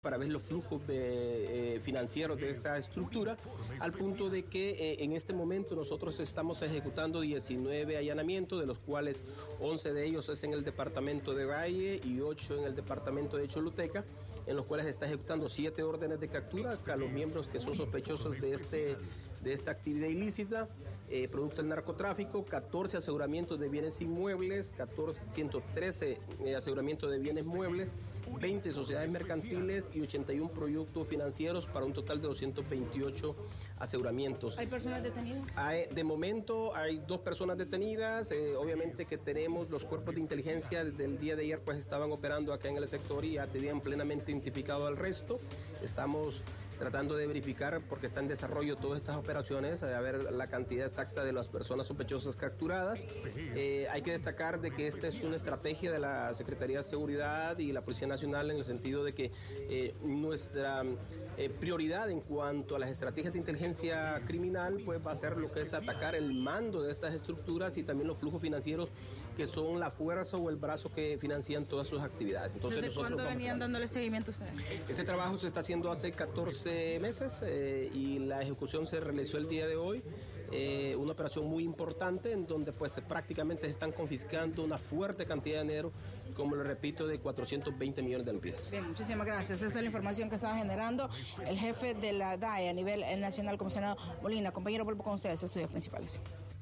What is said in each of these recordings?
para ver los flujos financieros de esta estructura, al punto de que en este momento nosotros estamos ejecutando 19 allanamientos, de los cuales 11 de ellos es en el departamento de Valle y 8 en el departamento de Choluteca, en los cuales está ejecutando 7 órdenes de captura a los miembros que son sospechosos de esta actividad ilícita, producto del narcotráfico, 14 aseguramientos de bienes inmuebles, 113 aseguramientos de bienes muebles, 20 sociedades mercantiles y 81 productos financieros para un total de 228 aseguramientos. ¿Hay personas detenidas? De momento hay 2 personas detenidas, obviamente que tenemos los cuerpos de inteligencia desde el día de ayer pues estaban operando acá en el sector y ya tenían plenamente identificado al resto. Estamos tratando de verificar, porque está en desarrollo todas estas operaciones, a ver la cantidad exacta de las personas sospechosas capturadas. Hay que destacar de que esta es una estrategia de la Secretaría de Seguridad y la Policía Nacional, en el sentido de que nuestra prioridad en cuanto a las estrategias de inteligencia criminal pues va a ser lo que es atacar el mando de estas estructuras y también los flujos financieros, que son la fuerza o el brazo que financian todas sus actividades. Entonces, ¿desde cuándo venían dándole seguimiento a ustedes? Este trabajo se está haciendo hace 14 meses y la ejecución se realizó el día de hoy, una operación muy importante en donde pues prácticamente se están confiscando una fuerte cantidad de dinero, como le repito, de 420 millones de lempiras. Bien, muchísimas gracias. Esta es la información que estaba generando el jefe de la DAE a nivel nacional, comisionado Molina. Compañero, vuelvo con ustedes a estudios principales.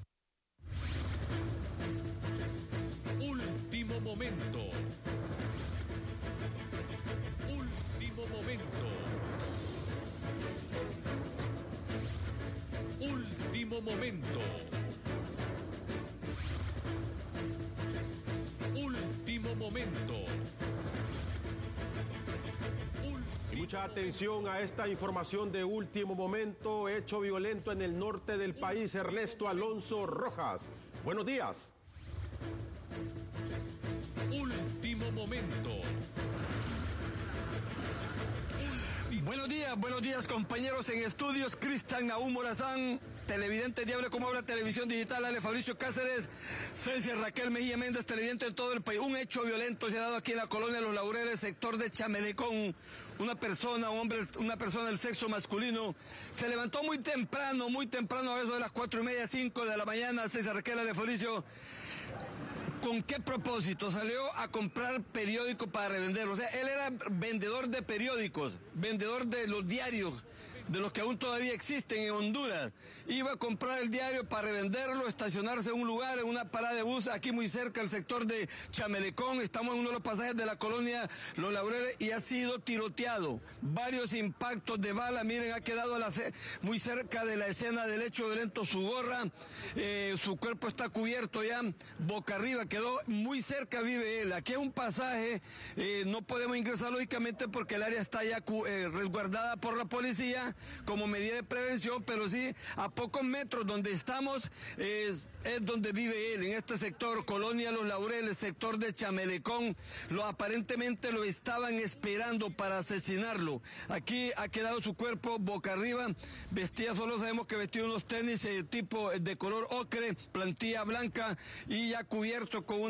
Último momento. Último momento. Último momento. Último momento. Y mucha atención a esta información de último momento. Hecho violento en el norte del país. Ernesto Alonso Rojas. Buenos días. Último momento. Buenos días compañeros en estudios. Cristian Nahum Morazán, televidente Diablo como habla, televisión digital. Ale Fabricio Cáceres, Cecia Raquel Mejía Méndez, televidente en todo el país. Un hecho violento se ha dado aquí en la colonia Los Laureles, sector de Chamelecón. Una persona del sexo masculino se levantó muy temprano, a eso de las 4:30, 5 de la mañana. Cecia Raquel, Ale Fabricio, ¿con qué propósito? Salió a comprar periódicos para revenderlos. O sea, él era vendedor de periódicos, vendedor de los diarios, de los que aún todavía existen en Honduras. Iba a comprar el diario para revenderlo, estacionarse en un lugar, en una parada de bus, aquí muy cerca del sector de Chamelecón. Estamos en uno de los pasajes de la colonia Los Laureles y ha sido tiroteado. Varios impactos de bala. Miren, ha quedado muy cerca de la escena del hecho violento su gorra. Su cuerpo está cubierto ya, boca arriba, quedó muy cerca, vive él. Aquí es un pasaje, no podemos ingresar lógicamente porque el área está ya resguardada por la policía como medida de prevención, pero sí a pocos metros donde estamos es donde vive él, en este sector, colonia Los Laureles, sector de Chamelecón. Aparentemente lo estaban esperando para asesinarlo. Aquí ha quedado su cuerpo boca arriba, vestía, solo sabemos que vestía unos tenis tipo de color ocre, plantilla blanca y ya cubierto con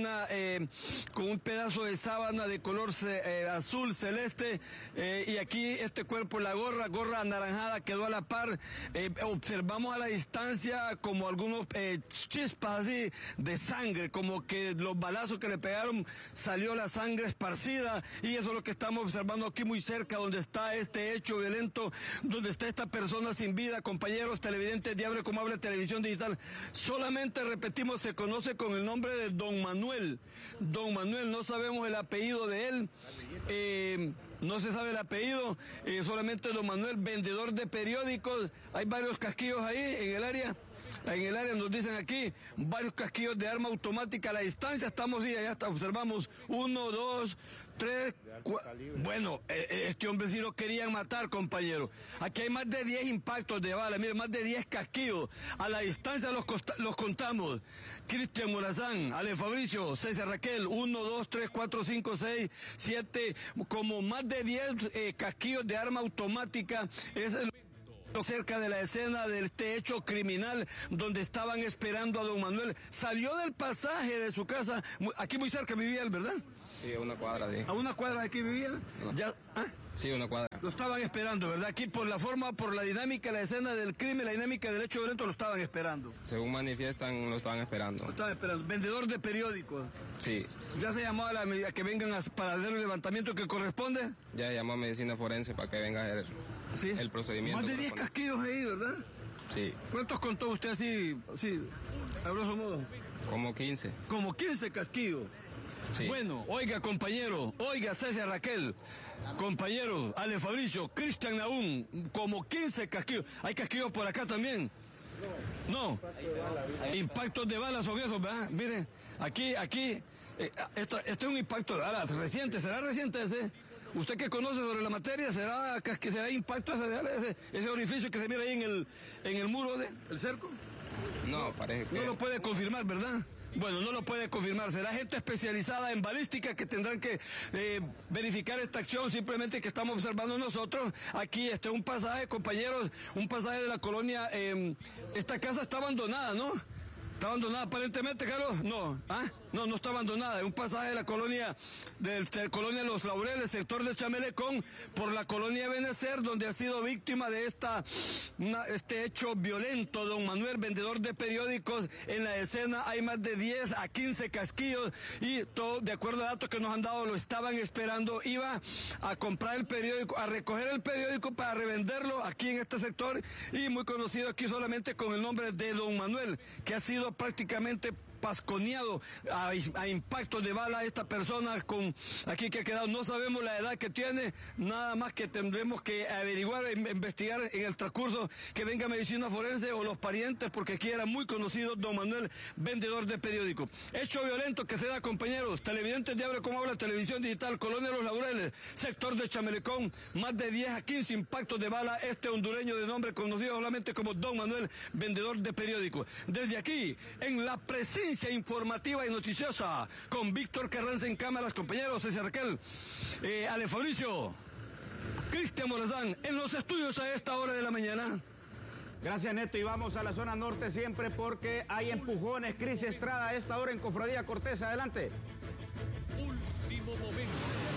un pedazo de sábana de color azul celeste, y aquí este cuerpo, la gorra anaranjada quedó a la par. Observamos a la distancia como algunos chispas así de sangre, como que los balazos que le pegaron salió la sangre esparcida, y eso es lo que estamos observando aquí muy cerca donde está este hecho violento, donde está esta persona sin vida. Compañeros televidentes Diablo como habla, televisión digital, solamente repetimos, se conoce con el nombre de Don Manuel, no sabemos el apellido de él, no se sabe el apellido, solamente Don Manuel, vendedor de periódicos. Hay varios casquillos ahí en el área. Nos dicen aquí, varios casquillos de arma automática a la distancia. Estamos y allá observamos 1, 2, 3, 4. Bueno, este hombre sí lo querían matar, compañero. Aquí hay más de 10 impactos de bala, mire, más de 10 casquillos. A la distancia los contamos. Cristian Morazán, Ale Fabricio, César Raquel, 1, 2, 3, 4, 5, 6, 7, como más de 10 casquillos de arma automática. Es el cerca de la escena de este hecho criminal donde estaban esperando a Don Manuel. Salió del pasaje de su casa, aquí muy cerca vivía él, ¿verdad? Sí, a una cuadra de... ¿A una cuadra de aquí vivía? No. Ya, Sí, una cuadra. Lo estaban esperando, ¿verdad? Aquí por la forma, por la dinámica, la escena del crimen, la dinámica del hecho violento, lo estaban esperando. Según manifiestan, lo estaban esperando. Lo estaban esperando. Vendedor de periódicos. Sí. ¿Ya se llamó a que vengan para hacer el levantamiento que corresponde? Ya llamó a medicina forense para que venga a hacer el procedimiento. Más de 10 casquillos ahí, ¿verdad? Sí. ¿Cuántos contó usted así, a grosso modo? Como 15. Como 15 casquillos. Sí. Bueno, oiga compañero, oiga César Raquel, compañero, Ale Fabricio, Cristian Nahum, como 15 casquillos. ¿Hay casquillos por acá también? No. Impactos de balas son esos, ¿verdad? Miren, aquí, este es un impacto de balas reciente, ¿será reciente ese? ¿Usted que conoce sobre la materia, será impacto ese orificio que se mira ahí en el muro del cerco? No, parece que... No lo puede confirmar, ¿verdad? Bueno, no lo puede confirmar. Será gente especializada en balística que tendrán que verificar esta acción, simplemente que estamos observando nosotros. Aquí un pasaje, compañeros, un pasaje de la colonia. Esta casa está abandonada, ¿no? ¿Está abandonada aparentemente, Carlos? No, no está abandonada. Es un pasaje de la colonia, colonia Los Laureles, sector de Chamelecón, por la colonia Benecer, donde ha sido víctima de este hecho violento. Don Manuel, vendedor de periódicos, en la escena hay más de 10 a 15 casquillos y todo, de acuerdo a datos que nos han dado, lo estaban esperando. Iba a comprar el periódico, a recoger el periódico para revenderlo aquí en este sector, y muy conocido aquí solamente con el nombre de Don Manuel, que ha sido prácticamente pasconeado a impactos de bala. Esta persona aquí que ha quedado, no sabemos la edad que tiene, nada más que tendremos que averiguar, investigar en el transcurso, que venga medicina forense o los parientes, porque aquí era muy conocido Don Manuel, vendedor de periódico. Hecho violento que se da, compañeros, televidentes de Abre Como Habla, televisión digital, colonia Los Laureles, sector de Chamelecón, más de 10 a 15 impactos de bala. Este hondureño de nombre conocido solamente como Don Manuel, vendedor de periódico. Desde aquí, en la presencia informativa y noticiosa, con Víctor Carranza en cámaras, compañeros, César Raquel, Ale Fabricio, Cristian Morazán, en los estudios a esta hora de la mañana. Gracias, Neto, y vamos a la zona norte siempre porque hay empujones. Cris Estrada a esta hora en Cofradía Cortés, adelante. Último momento.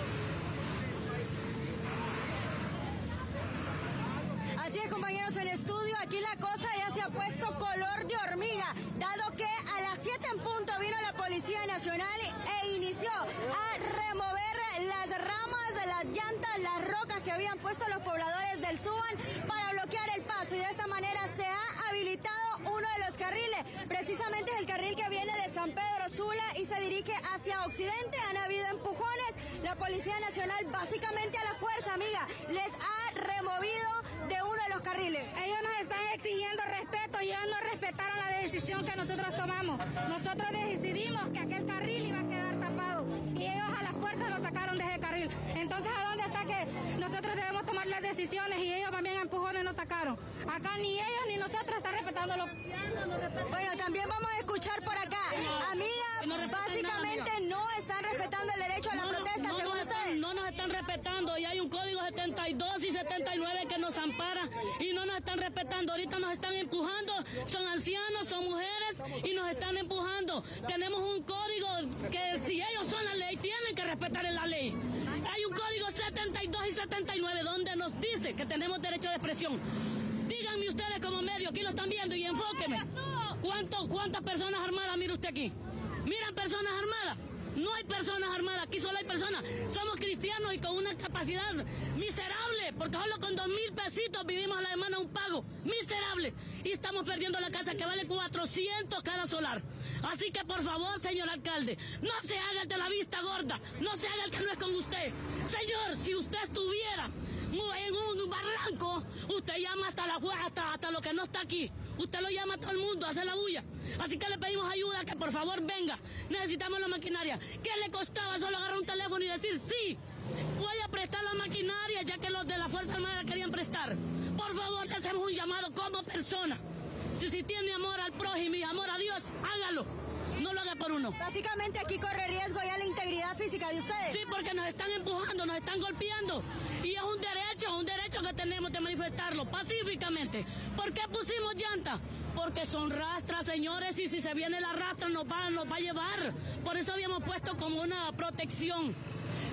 Así es, compañeros, en estudio, aquí la cosa ya se ha puesto color de hormiga, dado que a las 7 en punto vino la Policía Nacional e inició a remover las ramas de las llantas, las rocas que habían puesto los pobladores del Suban para bloquear el paso, y de esta manera se ha habilitado uno de los carriles, precisamente es el carril que viene de San Pedro Sula y se dirige hacia Occidente. Han habido empujones, la Policía Nacional básicamente a la fuerza, amiga, les ha removido de uno de los carriles. Ellos nos están exigiendo respeto y ellos no respetaron la decisión que nosotros tomamos. Nosotros decidimos que aquel carril iba a quedar tapado y ellos a la fuerza lo sacaron de ese carril. Entonces, ¿a dónde está que nosotros debemos tomar las decisiones y ellos también a empujones nos sacaron? Acá ni ellos ni nosotros están respetando lo... Bueno, también vamos a escuchar por acá. Amiga, básicamente no están respetando el derecho a la protesta, según ustedes. No nos están respetando y hay un código 72 y 79 que nos ampara y no nos están respetando. Ahorita nos están empujando, son ancianos, son mujeres y nos están empujando. Tenemos un código que si ellos son la ley, tienen que respetar la ley. Hay un código 72 y 79 donde nos dice que tenemos derecho de expresión. Díganme ustedes como medio, aquí lo están viendo y enfóquenme. ¿Cuántas personas armadas mira usted aquí? ¿Miran personas armadas? No hay personas armadas, aquí solo hay personas. Somos cristianos y con una capacidad miserable, porque solo con 2,000 pesitos vivimos a la semana un pago. Miserable. Y estamos perdiendo la casa que vale 400 cada solar. Así que por favor, señor alcalde, no se haga el de la vista gorda, no se haga el que no es con usted. Señor, si usted estuviera en un barranco, usted llama hasta lo que no está aquí. Usted lo llama a todo el mundo, hace la bulla. Así que le pedimos ayuda, que por favor venga. Necesitamos la maquinaria. ¿Qué le costaba solo agarrar un teléfono y decir sí? Voy a prestar la maquinaria, ya que los de la Fuerza Armada querían prestar. Por favor, le hacemos un llamado como persona. Si tiene amor al prójimo y amor a Dios, hágalo. No lo haga por uno. Básicamente aquí corre riesgo ya la integridad física de ustedes. Sí, porque nos están empujando, nos están golpeando. Y es un derecho que tenemos de manifestarlo pacíficamente. ¿Por qué pusimos llanta? Porque son rastras, señores, y si se viene la rastra nos va a llevar. Por eso habíamos puesto como una protección. Pero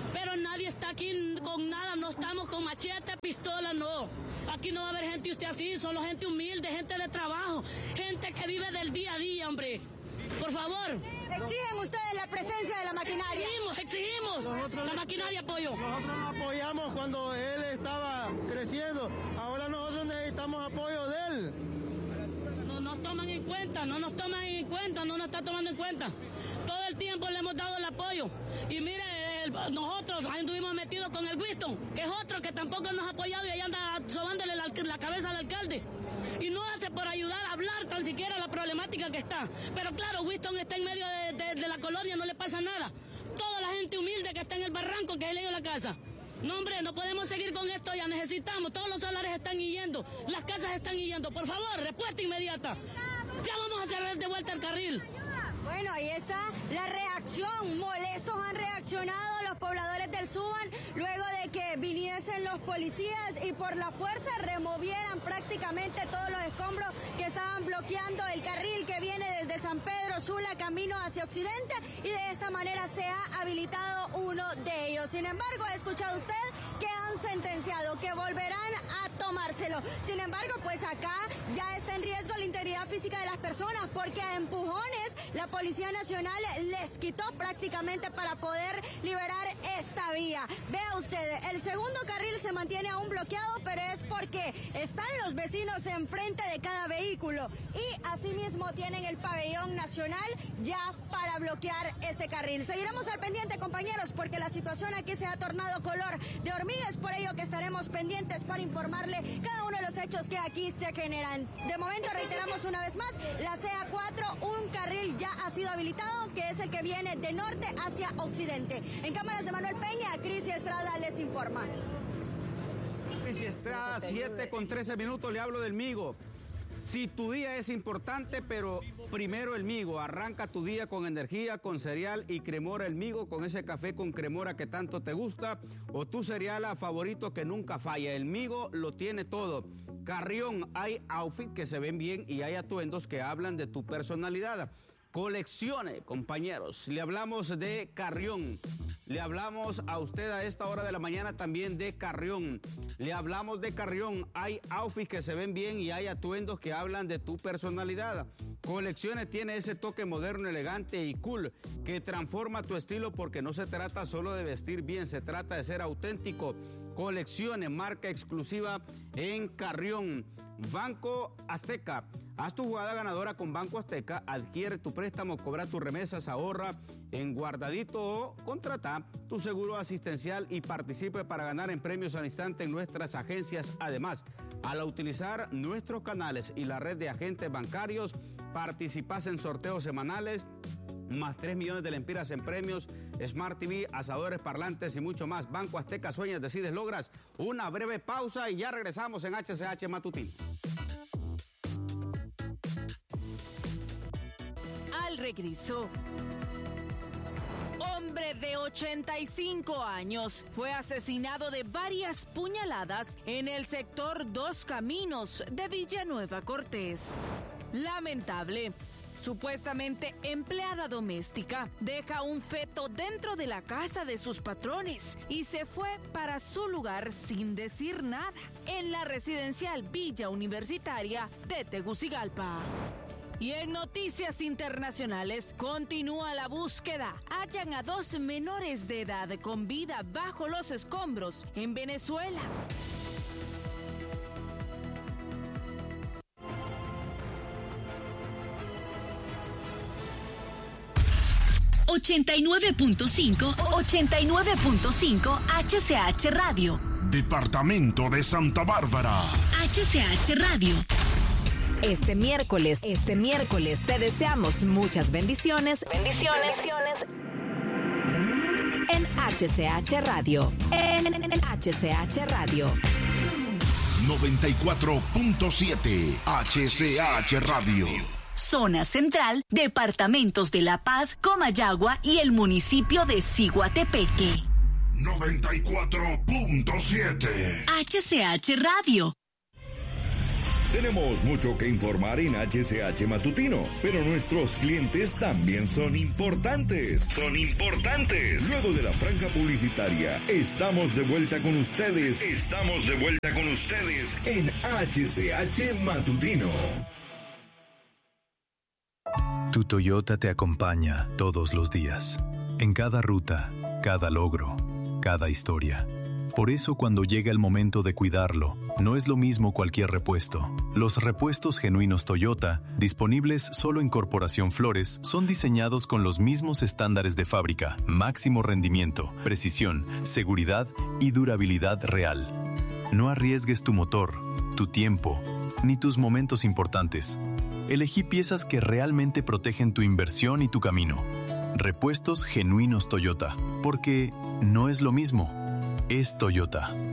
nadie está aquí con nada, no estamos con machete, pistola, no. Aquí no va a haber gente usted así, solo gente humilde, gente de trabajo, gente que vive del día a día, hombre. Por favor. ¿Exigen ustedes la presencia de la maquinaria? Exigimos. La maquinaria apoyo. Nosotros lo apoyamos cuando él estaba creciendo. Ahora nosotros necesitamos apoyo de él. No nos toman en cuenta, no nos está tomando en cuenta. Todo el tiempo le hemos dado el apoyo. Y mire, nosotros anduvimos metidos con el Winston, que es otro que tampoco nos ha apoyado y ahí anda sobándole la cabeza al alcalde. Y no hace por ayudar a hablar tan siquiera la problemática que está. Pero claro, Winston está en medio de la colonia, no le pasa nada. Toda la gente humilde que está en el barranco, que ha leído la casa. No, hombre, no podemos seguir con esto, ya necesitamos. Todos los solares están yendo, las casas están yendo. Por favor, respuesta inmediata. Ya vamos a cerrar de vuelta el carril. Bueno, ahí está la reacción. Molestos han reaccionado los pobladores del Suban luego de que viniesen los policías y por la fuerza removieran prácticamente todos los escombros que estaban bloqueando el carril que viene desde San Pedro Sula camino hacia Occidente, y de esta manera se ha habilitado uno de ellos. Sin embargo, ha escuchado usted que han sentenciado que volverán a tomárselo. Sin embargo, pues acá ya está en riesgo la integridad física de las personas, porque a empujones la Policía Nacional les quitó prácticamente para poder liberar esta vía. Vea usted, el segundo carril se mantiene aún bloqueado, pero es porque están los vecinos enfrente de cada vehículo y asimismo tienen el pabellón nacional ya para bloquear este carril. Seguiremos al pendiente, compañeros, porque la situación aquí se ha tornado color de hormiga. Es por ello que estaremos pendientes para informarle cada uno de los hechos que aquí se generan. De momento, reiteramos una vez más, la CA4, un carril ya ha sido habilitado, que es el que viene de norte hacia occidente. En cámaras de Manuel Peña, Crisi Estrada les informa. Crisi Estrada, 7:13, le hablo del Migo. Si tu día es importante, pero primero el Migo. Arranca tu día con energía, con cereal y cremora el Migo, con ese café con cremora que tanto te gusta, o tu cereal favorito que nunca falla. El Migo lo tiene todo. Carrión, hay outfits que se ven bien y hay atuendos que hablan de tu personalidad. Coleccione, compañeros. Le hablamos de Carrión. Le hablamos a usted a esta hora de la mañana también de Carrión. Le hablamos de Carrión. Hay outfits que se ven bien y hay atuendos que hablan de tu personalidad. Coleccione tiene ese toque moderno, elegante y cool que transforma tu estilo, porque no se trata solo de vestir bien, se trata de ser auténtico. Coleccione, marca exclusiva en Carrión. Banco Azteca. Haz tu jugada ganadora con Banco Azteca, adquiere tu préstamo, cobra tus remesas, ahorra en Guardadito o contrata tu seguro asistencial y participe para ganar en premios al instante en nuestras agencias. Además, al utilizar nuestros canales y la red de agentes bancarios, participas en sorteos semanales, más 3 millones de lempiras en premios, Smart TV, asadores, parlantes y mucho más. Banco Azteca, sueñas, decides, logras. Una breve pausa y ya regresamos en HCH Matutino. Al regreso, hombre de 85 años fue asesinado de varias puñaladas en el sector Dos Caminos de Villanueva Cortés. Lamentable. Supuestamente empleada doméstica deja un feto dentro de la casa de sus patrones y se fue para su lugar sin decir nada, en la residencial Villa Universitaria de Tegucigalpa. Y en noticias internacionales, continúa la búsqueda. Hallan a 2 menores de edad con vida bajo los escombros en Venezuela. $89.5 HCH Radio. Departamento de Santa Bárbara. HCH Radio. Este miércoles te deseamos muchas bendiciones. En HCH Radio. En HCH Radio. 94.7 HCH Radio. Zona Central, departamentos de La Paz, Comayagua y el municipio de Ciguatepeque. 94.7 HCH Radio. Tenemos mucho que informar en HCH Matutino, pero nuestros clientes también son importantes. Son importantes. Luego de la franja publicitaria, estamos de vuelta con ustedes. Estamos de vuelta con ustedes en HCH Matutino. Tu Toyota te acompaña todos los días, en cada ruta, cada logro, cada historia. Por eso cuando llega el momento de cuidarlo, no es lo mismo cualquier repuesto. Los repuestos genuinos Toyota, disponibles solo en Corporación Flores, son diseñados con los mismos estándares de fábrica, máximo rendimiento, precisión, seguridad y durabilidad real. No arriesgues tu motor, tu tiempo, ni tus momentos importantes. Elegí piezas que realmente protegen tu inversión y tu camino. Repuestos genuinos Toyota, porque no es lo mismo, es Toyota.